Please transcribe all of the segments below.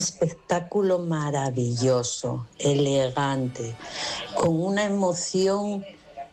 espectáculo maravilloso, elegante, con una emoción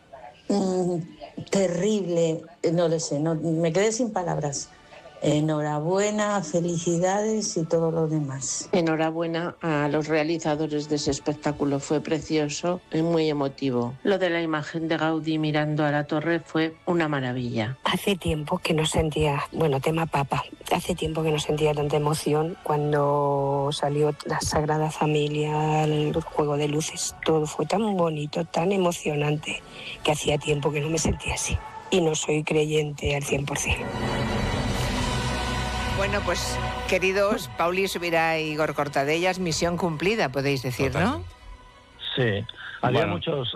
terrible, no lo sé, me quedé sin palabras. Enhorabuena, felicidades y todo lo demás. Enhorabuena a los realizadores de ese espectáculo, fue precioso y muy emotivo. Lo de la imagen de Gaudí mirando a la torre fue una maravilla. Hace tiempo que no sentía, tema Papa, hace tiempo que no sentía tanta emoción cuando salió la Sagrada Familia, el juego de luces, todo fue tan bonito, tan emocionante, que hacía tiempo que no me sentía así. Y no soy creyente al 100%. Bueno, pues, queridos Pauli Subirá y Igor Cortadellas, misión cumplida, podéis decir, ¿no? Sí. Había muchos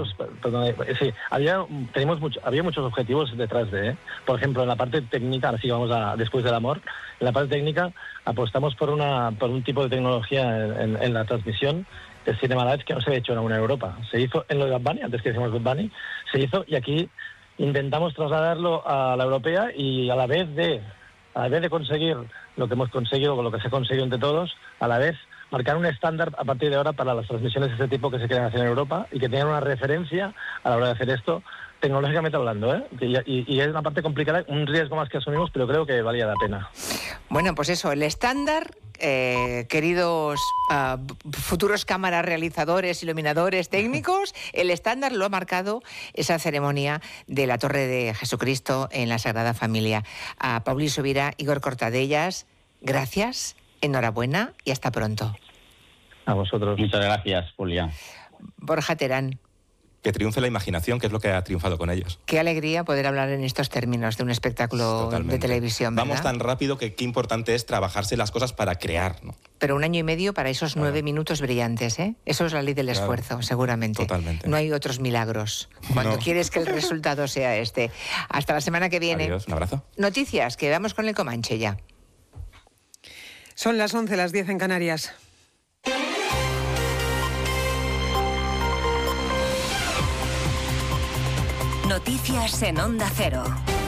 objetivos detrás de, por ejemplo, en la parte técnica, así vamos después del amor, en la parte técnica apostamos por un tipo de tecnología en la transmisión del Cinema Live que no se había hecho aún en Europa. Se hizo en lo de Bad Bunny, antes que decíamos Bad Bunny, se hizo, y aquí intentamos trasladarlo a la europea, y a la vez de conseguir lo que hemos conseguido, o lo que se ha conseguido entre todos, a la vez marcar un estándar a partir de ahora para las transmisiones de este tipo que se quieren hacer en Europa, y que tengan una referencia a la hora de hacer esto, tecnológicamente hablando, ¿eh? Y es una parte complicada, un riesgo más que asumimos, pero creo que valía la pena. Bueno, pues eso, el estándar, queridos futuros cámaras realizadores, iluminadores, técnicos, el estándar lo ha marcado esa ceremonia de la Torre de Jesucristo en la Sagrada Familia. A Pauli Subirá, Igor Cortadellas, gracias, enhorabuena y hasta pronto. A vosotros. Muchas gracias, Julia. Borja Terán. Que triunfe la imaginación, que es lo que ha triunfado con ellos. Qué alegría poder hablar en estos términos de un espectáculo de televisión, ¿verdad? Vamos tan rápido que qué importante es trabajarse las cosas para crear, ¿no? Pero 1 año y medio para esos 9 minutos brillantes, ¿eh? Eso es la ley del esfuerzo, seguramente. Totalmente. No hay otros milagros cuando quieres que el resultado sea este. Hasta la semana que viene. Adiós, un abrazo. Noticias, que vamos con el Comanche ya. Son las 11, las 10 en Canarias. Noticias en Onda Cero.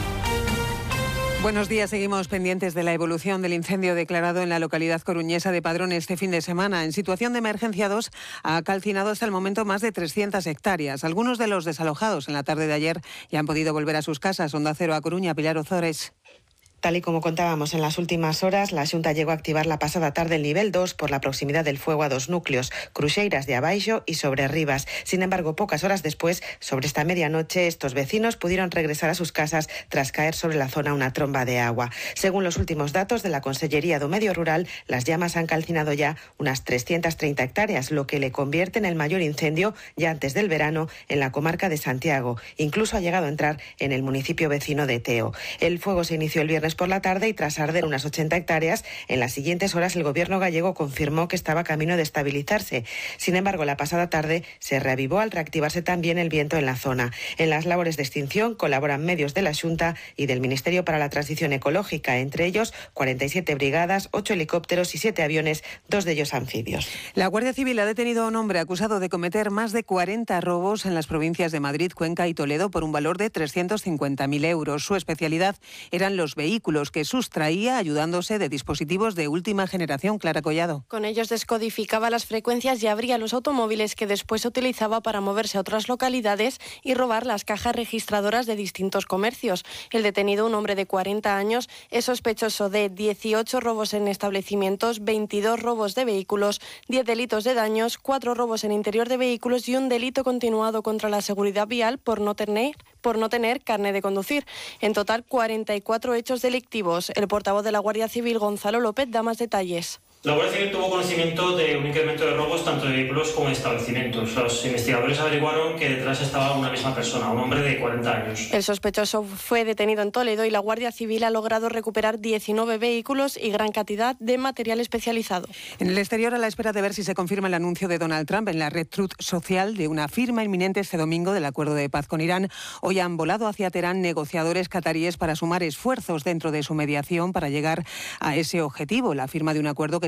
Buenos días, seguimos pendientes de la evolución del incendio declarado en la localidad coruñesa de Padrón este fin de semana. En situación de emergencia 2 ha calcinado hasta el momento más de 300 hectáreas. Algunos de los desalojados en la tarde de ayer ya han podido volver a sus casas. Onda Cero a Coruña, Pilar Ozores. Tal y como contábamos en las últimas horas, la Xunta llegó a activar la pasada tarde el nivel 2 por la proximidad del fuego a 2 núcleos, Cruxeiras de Abaixo y Sobrerribas. Sin embargo, pocas horas después, sobre esta medianoche, estos vecinos pudieron regresar a sus casas tras caer sobre la zona una tromba de agua. Según los últimos datos de la Consellería do Medio Rural, las llamas han calcinado ya unas 330 hectáreas, lo que le convierte en el mayor incendio ya antes del verano en la comarca de Santiago. Incluso ha llegado a entrar en el municipio vecino de Teo. El fuego se inició el viernes por la tarde y tras arder unas 80 hectáreas, en las siguientes horas el gobierno gallego confirmó que estaba camino de estabilizarse. Sin embargo, la pasada tarde se reavivó al reactivarse también el viento en la zona. En las labores de extinción colaboran medios de la Xunta y del Ministerio para la Transición Ecológica, entre ellos 47 brigadas, 8 helicópteros y 7 aviones, 2 de ellos anfibios. La Guardia Civil ha detenido a un hombre acusado de cometer más de 40 robos en las provincias de Madrid, Cuenca y Toledo por un valor de 350.000 euros. Su especialidad eran los vehículos que sustraía ayudándose de dispositivos de última generación. Clara Collado. Con ellos descodificaba las frecuencias y abría los automóviles que después utilizaba para moverse a otras localidades y robar las cajas registradoras de distintos comercios. El detenido, un hombre de 40 años, es sospechoso de 18 robos en establecimientos, 22 robos de vehículos, 10 delitos de daños, 4 robos en interior de vehículos y un delito continuado contra la seguridad vial por no tener carné de conducir. En total, 44 hechos delictivos. El portavoz de la Guardia Civil, Gonzalo López, da más detalles. La Guardia Civil tuvo conocimiento de un incremento de robos tanto de vehículos como de establecimientos. Los investigadores averiguaron que detrás estaba una misma persona, un hombre de 40 años. El sospechoso fue detenido en Toledo y la Guardia Civil ha logrado recuperar 19 vehículos y gran cantidad de material especializado. En el exterior, a la espera de ver si se confirma el anuncio de Donald Trump en la red Truth Social de una firma inminente este domingo del acuerdo de paz con Irán, hoy han volado hacia Teherán negociadores cataríes para sumar esfuerzos dentro de su mediación para llegar a ese objetivo, la firma de un acuerdo que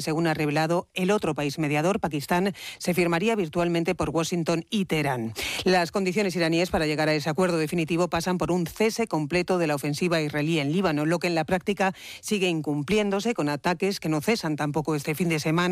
según ha revelado el otro país mediador, Pakistán, se firmaría virtualmente por Washington y Teherán. Las condiciones iraníes para llegar a ese acuerdo definitivo pasan por un cese completo de la ofensiva israelí en Líbano, lo que en la práctica sigue incumpliéndose con ataques que no cesan tampoco este fin de semana.